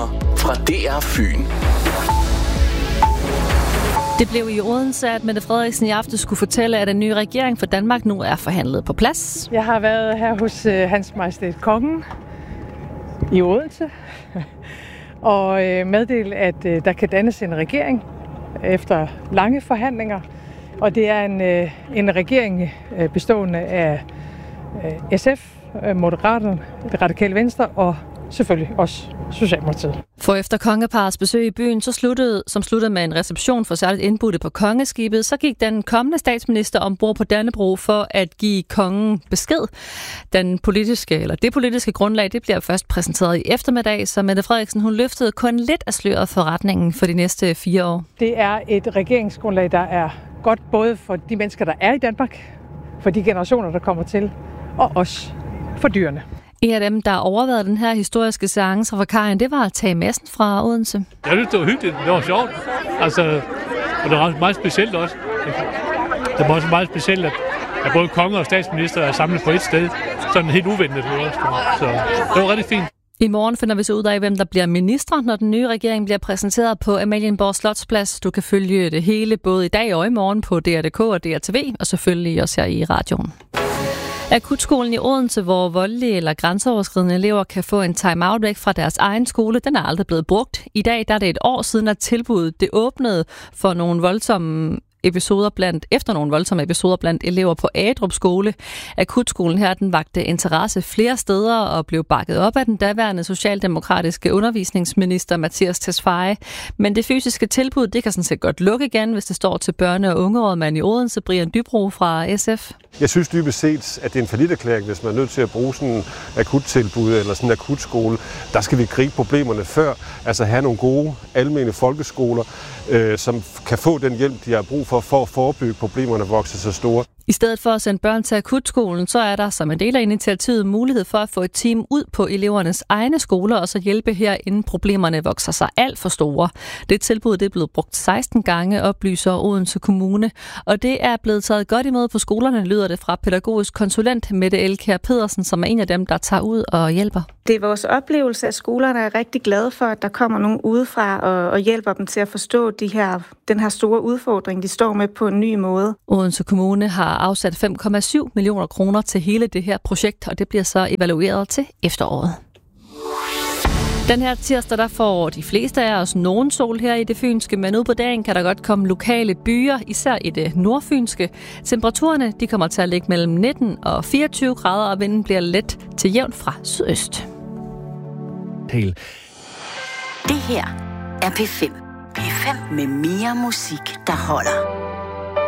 nyheder fra DR Fyn. Det blev i Odense, at Mette Frederiksen i aften skulle fortælle, at en ny regering for Danmark nu er forhandlet på plads. Jeg har været her hos Hans Majestæt Kongen i Odense og meddelt, at der kan dannes en regering efter lange forhandlinger. Og det er en regering bestående af SF, Moderaterne, Det Radikale Venstre og selvfølgelig også Socialdemokratiet. For efter kongeparets besøg i byen, som sluttede med en reception for særligt indbudte på kongeskibet, så gik den kommende statsminister ombord på Dannebrog for at give kongen besked. Det politiske grundlag, det bliver først præsenteret i eftermiddag, så Mette Frederiksen hun løftede kun lidt af sløret for retningen for de næste 4 år. Det er et regeringsgrundlag, der er godt både for de mennesker, der er i Danmark, for de generationer, der kommer til, og også for dyrene. En af dem, der overvejede den her historiske seance fra Kajen, det var Tage Madsen fra Odense. Jeg synes, det var hyggeligt. Det var sjovt. Og det var meget specielt også. Det var også meget specielt, at både konge og statsminister er samlet på et sted. Sådan helt uventet. Så det var rigtig fint. I morgen finder vi så ud af, hvem der bliver minister, når den nye regering bliver præsenteret på Amalienborg Slotsplads. Du kan følge det hele både i dag og i morgen på DR.dk og DRTV, og selvfølgelig også her i radioen. Akutskolen i Odense, hvor voldelige eller grænseoverskridende elever kan få en time-out væk fra deres egen skole, den er aldrig blevet brugt. I dag der er det et år siden, at tilbuddet det åbnede for nogle voldsomme episoder blandt elever på Agedrup skole. Akutskolen her, den vakte interesse flere steder og blev bakket op af den daværende socialdemokratiske undervisningsminister Mattias Tesfaye. Men det fysiske tilbud, det kan sådan set godt lukke igen, hvis det står til børne- og ungerådmand i Odense, Brian Dybro fra SF. Jeg synes dybest set, at det er en falliterklæring, hvis man er nødt til at bruge sådan en akuttilbud eller sådan en akutskole. Der skal vi gribe problemerne før, altså have nogle gode almene folkeskoler, som kan få den hjælp, de har brug for at forebygge problemerne vokser så store. I stedet for at sende børn til akutskolen, så er der som en del af initiativet mulighed for at få et team ud på elevernes egne skoler og så hjælpe her, inden problemerne vokser sig alt for store. Det tilbud det er blevet brugt 16 gange, oplyser Odense Kommune, og det er blevet taget godt imod på skolerne, lyder det fra pædagogisk konsulent Mette Elkjær Pedersen, som er en af dem, der tager ud og hjælper. Det er vores oplevelse, at skolerne er rigtig glade for, at der kommer nogen udefra og hjælper dem til at forstå den her store udfordring, de står med på en ny måde. Odense Kommune har afsat 5,7 millioner kroner til hele det her projekt, og det bliver så evalueret til efteråret. Den her tirsdag, der får de fleste af os nogen sol her i det fynske, men ude på dagen kan der godt komme lokale byer, især i det nordfynske. Temperaturerne de kommer til at ligge mellem 19 og 24 grader, og vinden bliver let til jævn fra sydøst. Det her er P5. P5 med mere musik, der holder.